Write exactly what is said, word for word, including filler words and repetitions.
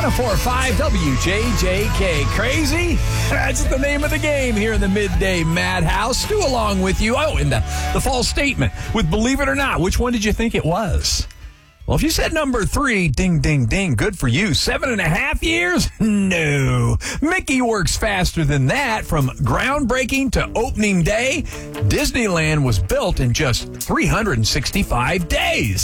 oh four point five W J J K. Crazy? That's the name of the game here in the Midday Madhouse. Stu along with you. Oh, and the, the false statement with Believe It or Not. Which one did you think it was? Well, if you said number three, ding, ding, ding, good for you. Seven and a half years? No. Mickey works faster than that. From groundbreaking to opening day, Disneyland was built in just three hundred sixty-five days.